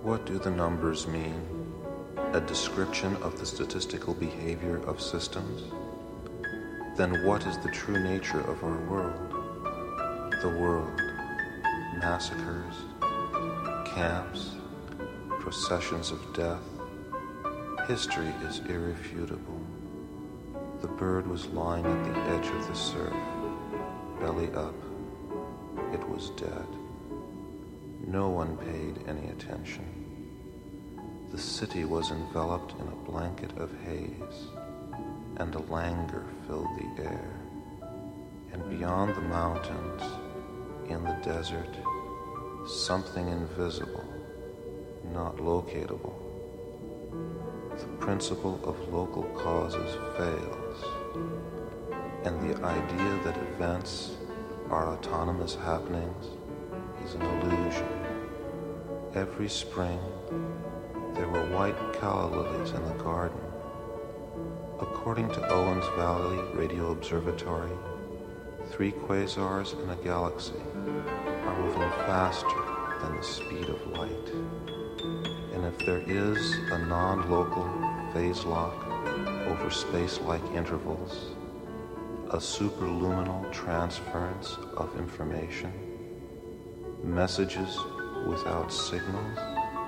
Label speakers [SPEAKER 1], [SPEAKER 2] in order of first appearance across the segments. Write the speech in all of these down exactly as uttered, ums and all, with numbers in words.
[SPEAKER 1] What do the numbers mean? A description of the statistical behavior of systems? Then what is the true nature of our world? The world. Massacres, camps, processions of death. History is irrefutable. The bird was lying at the edge of the surf, belly up. It was dead. No one paid any attention. The city was enveloped in a blanket of haze, and a languor filled the air. And beyond the mountains, in the desert, something invisible, not locatable. The principle of local causes fails, and the idea that events are autonomous happenings is an illusion. Every spring, there were white calla lilies in the garden. According to Owens Valley Radio Observatory, three quasars in a galaxy are moving faster than the speed of light. And if there is a non-local phase lock over space-like intervals, a superluminal transference of information, messages without signals,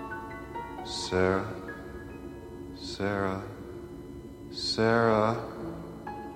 [SPEAKER 1] Sarah, Sarah, Sarah,